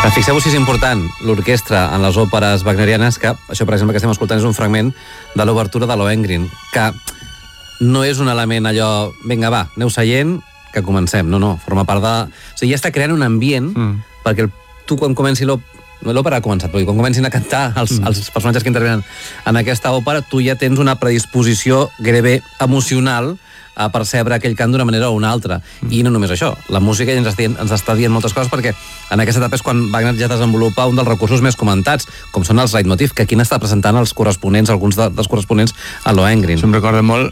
Fixeu-vos si és important l'orquestra en les òperes wagnerianes, que això, per exemple, que estem escoltant és un fragment de l'obertura de Lohengrin, que no és un element allò, vinga, va, aneu seient, que comencem. No, forma part de... O sigui, ja està creant un ambient perquè tu, quan comenci l'òpera ha començat, però quan comencin a cantar els personatges que intervenen en aquesta òpera, tu ja tens una predisposició gairebé emocional a percebre aquell cant d'una manera o una altra. I no només això, la música ja ens està dient moltes coses, perquè en aquesta etapa és quan Wagner ja desenvolupa un dels recursos més comentats, com són els leitmotiv, que aquí n'està presentant els corresponents, alguns dels corresponents a Lohengrin. Això em recorda molt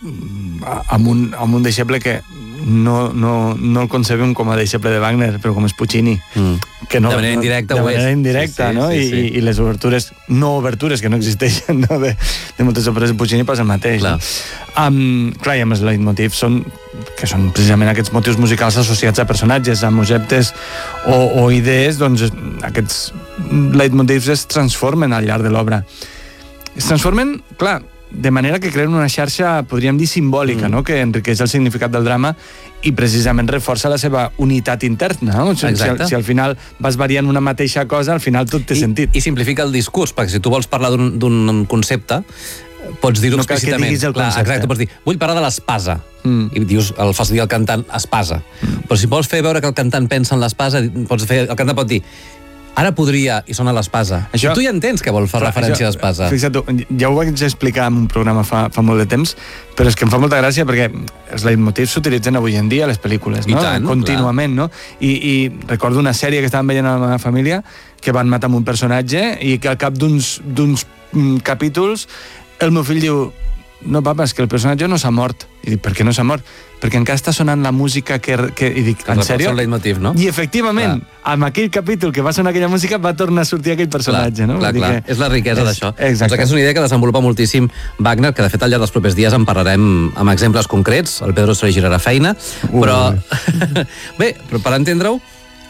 amb un deixeble que no el concebem com a deixeble de Wagner, però com és Puccini. Que no, de manera indirecta de manera indirecta, no? Sí. I les obertures, no obertures, que no existeixen, no? De moltes òperes de Puccini passa el mateix. Clar. Clar, i amb els leitmotivs que són precisament aquests motius musicals associats a personatges, a mojeptes o idees, doncs aquests leitmotivs es transformen al llarg de l'obra. Es transformen, clar, de manera que creen una xarxa, podríem dir, simbòlica, no? Que enriqueix el significat del drama i precisament reforça la seva unitat interna, no? Si al final vas variant una mateixa cosa, al final tot té sentit. I simplifica el discurs, perquè si tu vols parlar d'un concepte, pots dir-ho explícitament. No cal que diguis el concepte. Exacte, pots dir, vull parlar de l'espasa. I dius, el fas dir al cantant espasa. Però si vols fer veure que el cantant pensa en l'espasa, el cantant pot dir, ara podria, i sona l'espasa. I tu ja entens que vol fer referència a l'espasa. Fixa't, ja ho vaig explicar en un programa fa molt de temps, però és que em fa molta gràcia perquè els leitmotivs s'utilitzen avui en dia a les pel·lícules, no? I tant, contínuament, no? I recordo una sèrie que estaven veient a la meva família que van matar un personatge i que al cap d'uns capítols el meu fill diu, no, papa, és que el personatge no s'ha mort. I dic, per què no s'ha mort? Perquè encara està sonant la música que i dic, en sèrio? Leitmotiv, no? I efectivament, amb aquell capítol que va sonar aquella música va tornar a sortir aquell personatge, no? Clar. És la riquesa d'això. Exacte. Doncs aquesta és una idea que desenvolupa moltíssim Wagner, que de fet al llarg dels propers dies en parlarem amb exemples concrets. El Pedro se li girarà feina, però... Bé, però per entendre-ho,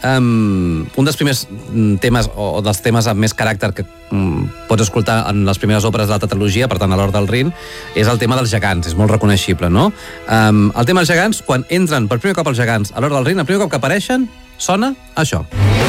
un dels primers temes, o dels temes amb més caràcter que pots escoltar en les primeres òperes de l'alta trilogia, per tant a l'Hort del Rin, és el tema dels gegants, és molt reconeixible, no? El tema dels gegants, quan entren per primer cop els gegants a l'Hort del Rin, el primer cop que apareixen, sona això.